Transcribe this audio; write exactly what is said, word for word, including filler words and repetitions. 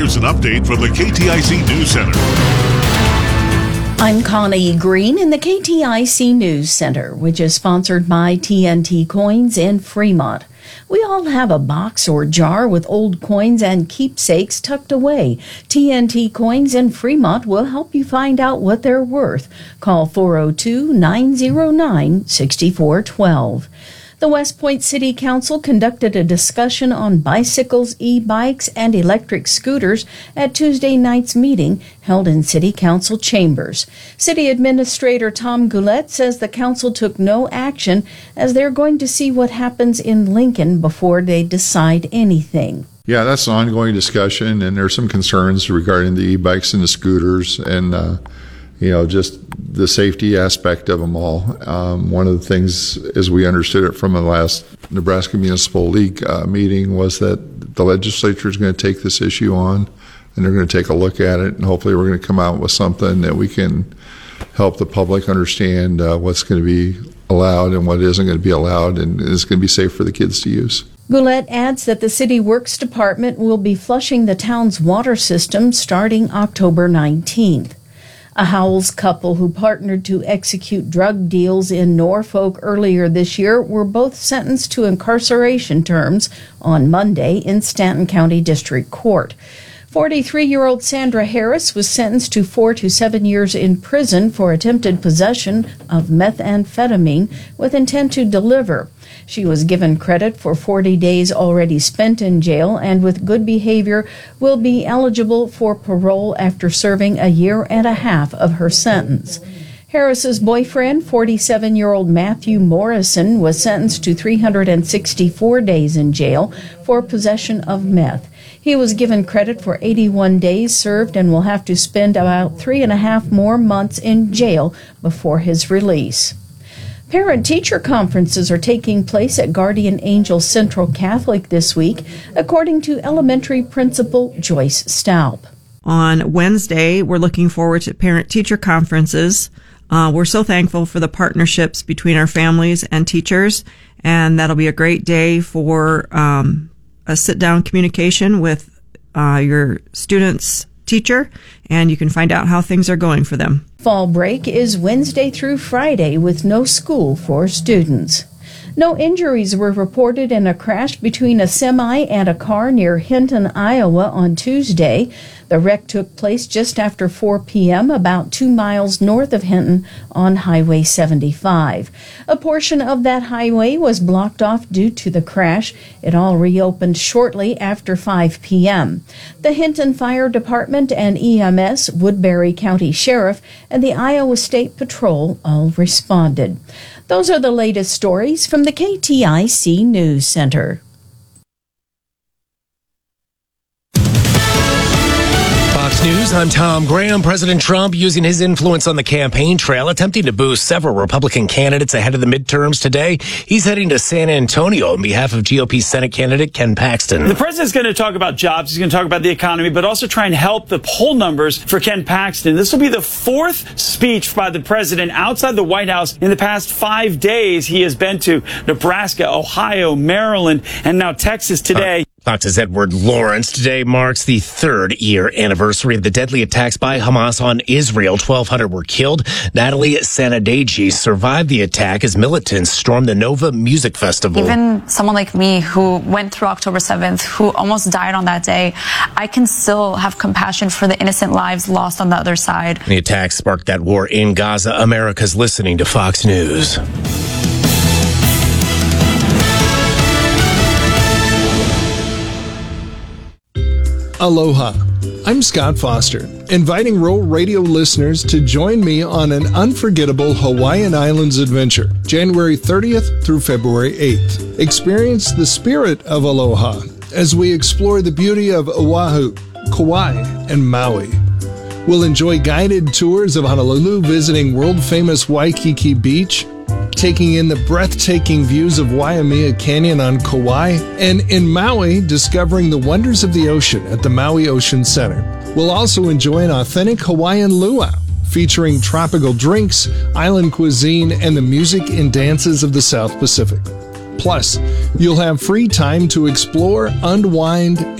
here's an update from the K T I C News Center. I'm Connie Green in the K T I C News Center, which is sponsored by T N T Coins in Fremont. We all have a box or jar with old coins and keepsakes tucked away. T N T Coins in Fremont will help you find out what they're worth. Call four oh two, nine oh nine, six four one two. The West Point City Council conducted a discussion on bicycles, e-bikes, and electric scooters at Tuesday night's meeting held in City Council chambers. City Administrator Tom Goulet says the council took no action as they're going to see what happens in Lincoln before they decide anything. Yeah, that's an ongoing discussion, and there's some concerns regarding the e-bikes and the scooters and, uh, you know, just the safety aspect of them all. Um, one of the things, as we understood it from the last Nebraska Municipal League uh, meeting, was that the legislature is going to take this issue on, and they're going to take a look at it, and hopefully we're going to come out with something that we can help the public understand uh, what's going to be allowed and what isn't going to be allowed, and is going to be safe for the kids to use. Goulet adds that the City Works Department will be flushing the town's water system starting October nineteenth. A Howells couple who partnered to execute drug deals in Norfolk earlier this year were both sentenced to incarceration terms on Monday in Stanton County District Court. forty-three-year-old Sandra Harris was sentenced to four to seven years in prison for attempted possession of methamphetamine with intent to deliver. She was given credit for forty days already spent in jail and with good behavior will be eligible for parole after serving a year and a half of her sentence. Harris's boyfriend, forty-seven-year-old Matthew Morrison, was sentenced to three hundred sixty-four days in jail for possession of meth. He was given credit for eighty-one days served and will have to spend about three and a half more months in jail before his release. Parent-teacher conferences are taking place at Guardian Angel Central Catholic this week, according to elementary principal Joyce Staub. On Wednesday, we're looking forward to parent-teacher conferences. Uh, we're so thankful for the partnerships between our families and teachers, and that'll be a great day for um, a sit-down communication with uh, your students' teacher, and you can find out how things are going for them. Fall break is Wednesday through Friday with no school for students. No injuries were reported in a crash between a semi and a car near Hinton, Iowa on Tuesday. The wreck took place just after four p.m. about two miles north of Hinton on Highway seventy-five. A portion of that highway was blocked off due to the crash. It all reopened shortly after five p.m. The Hinton Fire Department and E M S, Woodbury County Sheriff, and the Iowa State Patrol all responded. Those are the latest stories from the K T I C News Center. Fox News, I'm Tom Graham. President Trump using his influence on the campaign trail, attempting to boost several Republican candidates ahead of the midterms today. He's heading to San Antonio on behalf of G O P Senate candidate Ken Paxton. The president's going to talk about jobs. He's going to talk about the economy, but also try and help the poll numbers for Ken Paxton. This will be the fourth speech by the president outside the White House in the past five days. He has been to Nebraska, Ohio, Maryland, and now Texas today. Uh- Fox's Edward Lawrence. Today marks the third year anniversary of the deadly attacks by Hamas on Israel. twelve hundred were killed. Natalie Sanadegi survived the attack as militants stormed the Nova Music Festival. Even someone like me who went through October seventh, who almost died on that day, I can still have compassion for the innocent lives lost on the other side. The attack sparked that war in Gaza. America's listening to Fox News. Aloha. I'm Scott Foster, inviting Rural Radio listeners to join me on an unforgettable Hawaiian Islands adventure, January thirtieth through February eighth. Experience the spirit of aloha as we explore the beauty of Oahu, Kauai, and Maui. We'll enjoy guided tours of Honolulu, visiting world-famous Waikiki Beach, taking in the breathtaking views of Waimea Canyon on Kauai, and in Maui, discovering the wonders of the ocean at the Maui Ocean Center. We'll also enjoy an authentic Hawaiian luau, featuring tropical drinks, island cuisine, and the music and dances of the South Pacific. Plus, you'll have free time to explore, unwind,